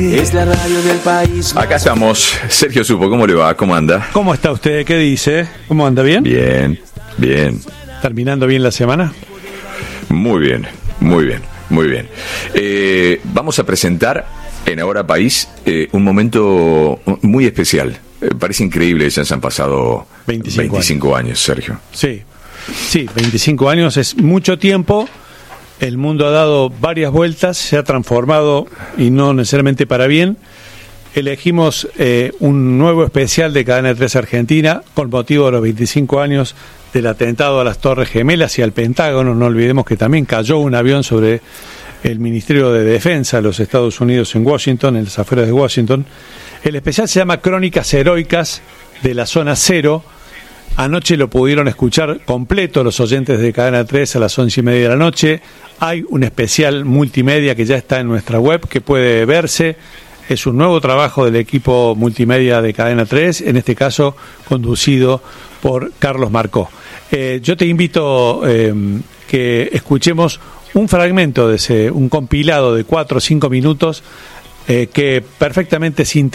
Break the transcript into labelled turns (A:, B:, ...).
A: Es la radio del país.
B: Acá estamos. Sergio Supo, ¿cómo le va? ¿Cómo anda?
C: ¿Cómo está usted? ¿Qué dice? ¿Cómo anda? ¿Bien?
B: Bien, bien.
C: ¿Terminando bien la semana?
B: Muy bien, muy bien, muy bien. Vamos a presentar en Ahora País un momento muy especial. Parece increíble que ya se han pasado 25 años, Sergio.
C: Sí, 25 años es mucho tiempo. El mundo ha dado varias vueltas, se ha transformado y no necesariamente para bien. Elegimos un nuevo especial de Cadena 3 Argentina con motivo de los 25 años del atentado a las Torres Gemelas y al Pentágono. No olvidemos que también cayó un avión sobre el Ministerio de Defensa de los Estados Unidos en Washington, en las afueras de Washington. El especial se llama Crónicas Heroicas de la Zona Cero. Anoche lo pudieron escuchar completo los oyentes de Cadena 3 a las 11:30 de la noche. Hay un especial multimedia que ya está en nuestra web que puede verse. Es un nuevo trabajo del equipo multimedia de Cadena 3, en este caso conducido por Carlos Marcó. Yo te invito que escuchemos un fragmento de un compilado de 4 o 5 minutos que perfectamente sintetiza